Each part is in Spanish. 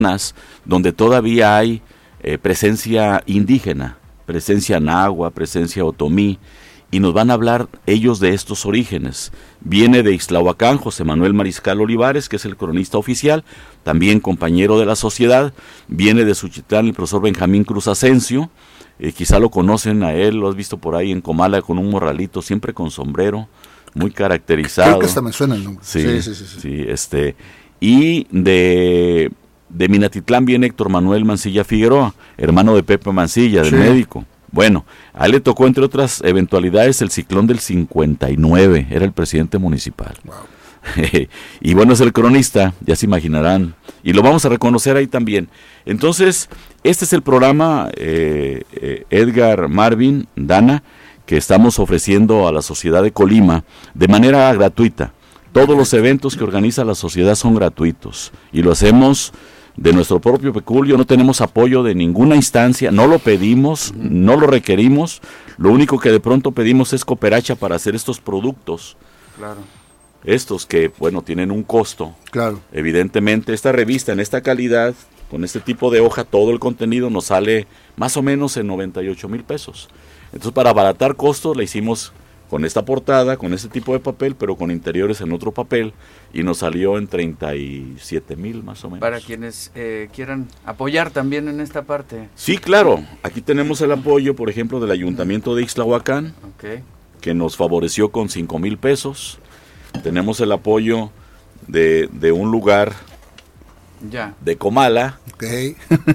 donde todavía hay presencia indígena, presencia náhua, presencia otomí, y nos van a hablar ellos de estos orígenes. Viene de Ixtlahuacán José Manuel Mariscal Olivares, que es el cronista oficial, también compañero de la sociedad. Viene de Suchitlán el profesor Benjamín Cruz Asensio, quizá lo conocen a él, lo has visto por ahí en Comala con un morralito, siempre con sombrero, muy caracterizado. Creo que hasta me suena el nombre. Sí. Y de Minatitlán viene Héctor Manuel Mancilla Figueroa, hermano de Pepe Mancilla, del médico. Bueno, a él le tocó, entre otras eventualidades, el ciclón del 59, era el presidente municipal. Wow. Y bueno, es el cronista, ya se imaginarán, y lo vamos a reconocer ahí también. Entonces, este es el programa, Edgar, Marvin, Dana, que estamos ofreciendo a la sociedad de Colima de manera gratuita. Todos los eventos que organiza la sociedad son gratuitos y lo hacemos de nuestro propio peculio, no tenemos apoyo de ninguna instancia, no lo pedimos, no lo requerimos, lo único que de pronto pedimos es cooperacha para hacer estos productos. Claro. Estos que, bueno, tienen un costo. Claro. Evidentemente, esta revista en esta calidad, con este tipo de hoja, todo el contenido nos sale más o menos en 98 mil pesos. Entonces, para abaratar costos, le hicimos con esta portada, con este tipo de papel, pero con interiores en otro papel, y nos salió en 37 mil más o menos. Para quienes quieran apoyar también en esta parte. Sí, claro. Aquí tenemos el apoyo, por ejemplo, del Ayuntamiento de Ixtlahuacán, que nos favoreció con 5 mil pesos. Tenemos el apoyo de un lugar de Comala. Okay.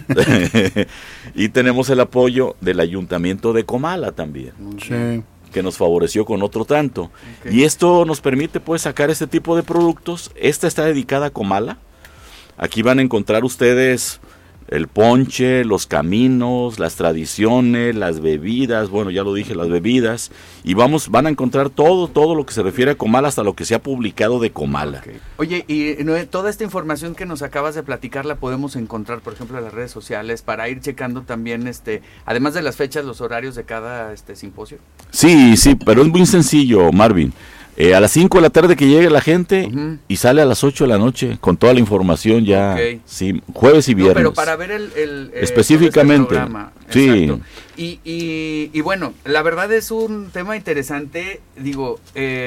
Y tenemos el apoyo del Ayuntamiento de Comala también. Sí. Que nos favoreció con otro tanto. Y esto nos permite pues sacar este tipo de productos. Esta está dedicada a Comala. Aquí van a encontrar ustedes el ponche, los caminos, las tradiciones, las bebidas, bueno, ya lo dije, las bebidas, y van a encontrar todo lo que se refiere a Comala, hasta lo que se ha publicado de Comala. Oye, y toda esta información que nos acabas de platicar la podemos encontrar, por ejemplo, en las redes sociales, para ir checando también, además de las fechas, los horarios de cada simposio. Sí, pero es muy sencillo, Marvin. A las 5 de la tarde que llegue la gente y sale a las 8 de la noche con toda la información ya, sí, jueves y viernes. Pero para ver específicamente, sí. Y bueno, la verdad es un tema interesante, digo,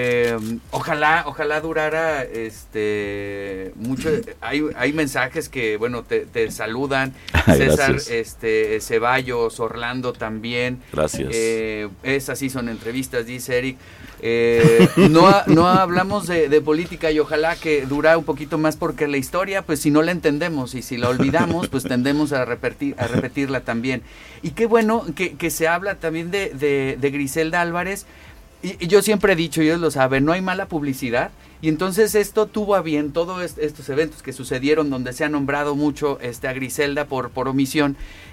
ojalá durara mucho. Hay mensajes que, bueno, te saludan, César, Ceballos, Orlando también. Gracias. Esas sí son entrevistas, dice Eric. No hablamos de política y ojalá que dura un poquito más, porque la historia, pues si no la entendemos y si la olvidamos, pues tendemos a repetirla también. Y qué bueno que se habla también de Griselda Álvarez, y yo siempre he dicho, ellos lo saben, no hay mala publicidad, y entonces esto tuvo a bien, todos estos eventos que sucedieron donde se ha nombrado mucho a Griselda por omisión,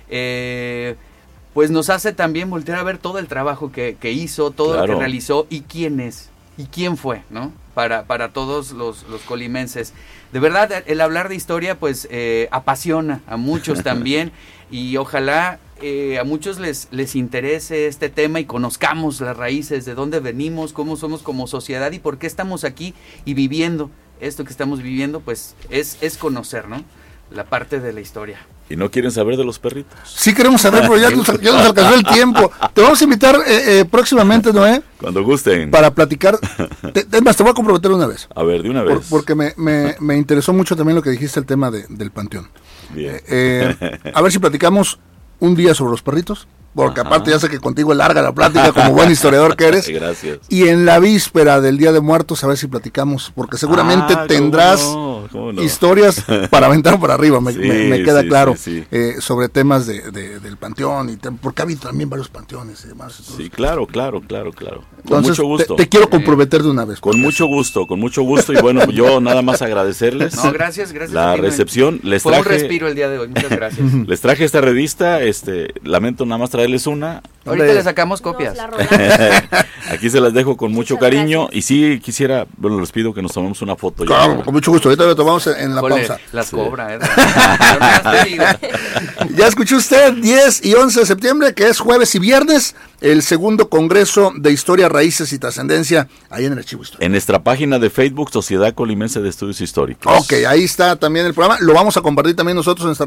pues nos hace también voltear a ver todo el trabajo que hizo, todo lo que realizó y quién es y quién fue, ¿no? Para todos los colimenses. De verdad, el hablar de historia pues apasiona a muchos también y ojalá a muchos les interese este tema y conozcamos las raíces, de dónde venimos, cómo somos como sociedad y por qué estamos aquí y viviendo esto que estamos viviendo, pues es conocer, ¿no? La parte de la historia. ¿Y no quieren saber de los perritos? Sí queremos saber, pero ya nos alcanzó el tiempo. Te vamos a invitar próximamente, Noé. Cuando gusten. Para platicar. Es más, te voy a comprometer una vez. A ver, de una vez. Porque me interesó mucho también lo que dijiste, el tema del panteón. Bien. A ver si platicamos un día sobre los perritos. Porque aparte ya sé que contigo es larga la plática como buen historiador que eres. Gracias. Y en la víspera del Día de Muertos a ver si platicamos, porque seguramente tendrás ¿cómo no? historias para aventar por arriba, me queda claro, sí. Sobre temas del panteón, porque ha habido también varios panteones y demás. Entonces, sí, claro. Con entonces, mucho gusto. Te quiero comprometer de una vez. Con mucho gusto, y bueno, yo nada más agradecerles. No, gracias. La recepción. Fue un respiro el día de hoy, muchas gracias. Les traje esta revista, lamento nada más traerles una. Ahorita le sacamos copias. Aquí se las dejo con mucho cariño y sí quisiera, bueno, les pido que nos tomemos una foto. Claro, con mucho gusto, ahorita lo tomamos en la pausa. Las cobra, Ya escuchó usted, 10 y 11 de septiembre, que es jueves y viernes, el segundo Congreso de Historia, Raíces y Trascendencia, ahí en el Archivo Histórico. En nuestra página de Facebook, Sociedad Colimense de Estudios Históricos. Ok, ahí está también el programa. Lo vamos a compartir también nosotros en nuestra